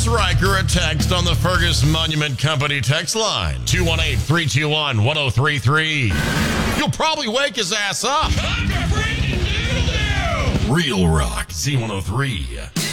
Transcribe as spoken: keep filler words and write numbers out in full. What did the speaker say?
Riker a text on the Fergus Monument Company text line. two one eight, three two one, one oh three three. You'll probably wake his ass up. Real Rock Z one oh three.